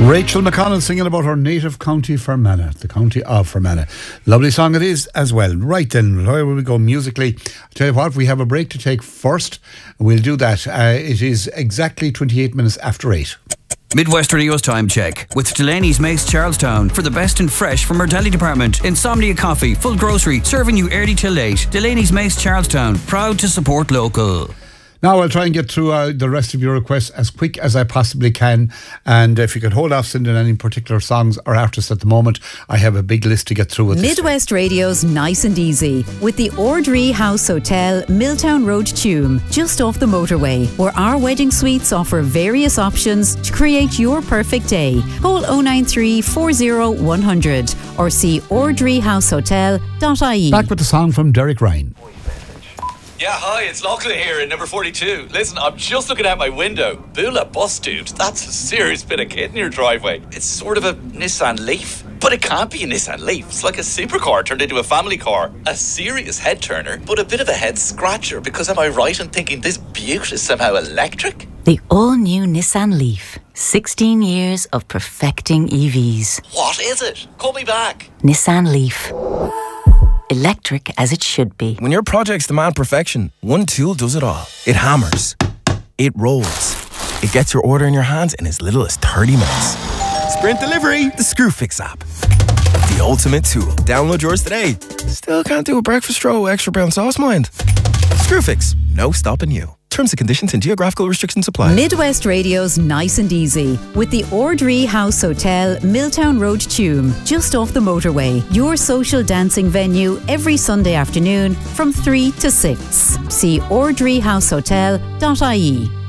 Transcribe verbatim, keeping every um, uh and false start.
Rachel McConnell singing about her native county, Fermanagh, the county of Fermanagh. Lovely song it is as well. Right then, where will we go musically? I'll tell you what, we have a break to take first. We'll do that. Uh, it is exactly twenty-eight minutes after eight. Midwest Radio's time check with Delaney's Mace Charlestown for the best and fresh from our deli department. Insomnia Coffee, full grocery, serving you early till late. Delaney's Mace Charlestown, proud to support local. Now I'll try and get through uh, the rest of your requests as quick as I possibly can, and if you could hold off sending any particular songs or artists at the moment, I have a big list to get through with. Midwest Radio's Nice and Easy with the Ordree House Hotel, Milltown Road, Tuam, just off the motorway, where our wedding suites offer various options to create your perfect day. Call oh nine three, four oh, one hundred or see ordree house hotel dot I E. Back with the song from Derek Ryan. Yeah, hi, it's Lachlan here in number forty-two. Listen, I'm just looking out my window. Bula bus dude, that's a serious bit of kit in your driveway. It's sort of a Nissan Leaf, but it can't be a Nissan Leaf. It's like a supercar turned into a family car. A serious head turner, but a bit of a head scratcher, because am I right in thinking this beaut is somehow electric? The all-new Nissan Leaf. sixteen years of perfecting E Vs. What is it? Call me back. Nissan Leaf. Electric as it should be. When your projects demand perfection, one tool does it all. It hammers. It rolls. It gets your order in your hands in as little as thirty minutes. Sprint Delivery, the Screwfix app. The ultimate tool. Download yours today. Still can't do a breakfast roll, extra brown sauce, mind? Screwfix, no stopping you. Terms and conditions and geographical restrictions apply. Midwest Radio's Nice and Easy with the Ordree House Hotel, Milltown Road, Tuam, just off the motorway. Your social dancing venue every Sunday afternoon from three to six. See ordree house hotel dot I E.